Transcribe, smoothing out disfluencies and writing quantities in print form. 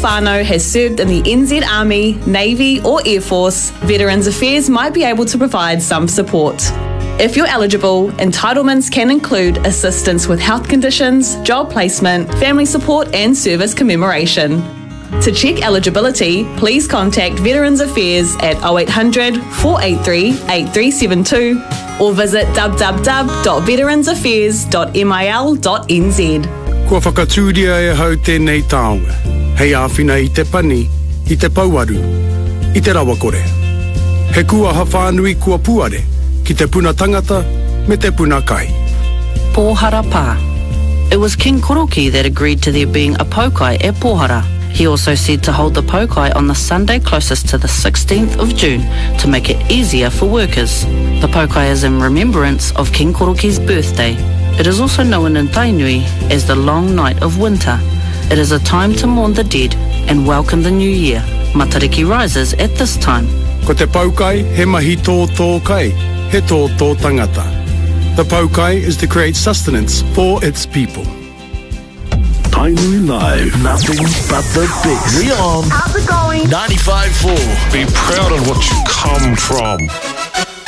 whānau has served in the NZ Army, Navy or Air Force, Veterans Affairs might be able to provide some support. If you're eligible, entitlements can include assistance with health conditions, job placement, family support and service commemoration. To check eligibility, please contact Veterans Affairs at 0800 483 8372 or visit www.veteransaffairs.mil.nz. Kua whakatūria e hau tēnei taonga. Hei āwhina i te pani, i te pauaru, i te rawakore. He kua hawhanui kua puare, ki te puna tangata, me te puna kai. Pohara Pā. It was King Koroki that agreed to there being a paukai at Pohara. He also said to hold the paukai on the Sunday closest to the 16th of June to make it easier for workers. The paukai is in remembrance of King Koroki's birthday. It is also known in Tainui as the Long Night of Winter. It is a time to mourn the dead and welcome the new year. Matariki rises at this time. Ko te paukai, he mahi tō kai, he tō tangata. The paukai is to create sustenance for its people. Tainui Live, nothing but the best. We on. How's it going? 95.4. Be proud of what you come from.